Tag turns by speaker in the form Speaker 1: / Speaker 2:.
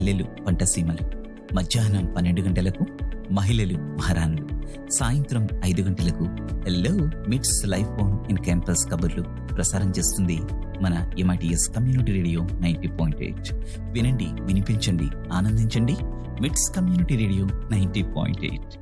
Speaker 1: పల్లెలు పంటసీమలు, మధ్యాహ్నం 12 గంటలకు మహిళలు మహారాణులు, సాయంత్రం 5 గంటలకు హలో మిట్స్ లైఫ్ ఆన్ ఇన్ క్యాంపస్ కబుర్లు ప్రసారం చేస్తుంది మన MITS కమ్యూనిటీ రేడియో 90.8. వినండి, వినిపించండి, ఆనందించండి. మిట్స్ కమ్యూనిటీ రేడియో 90.8.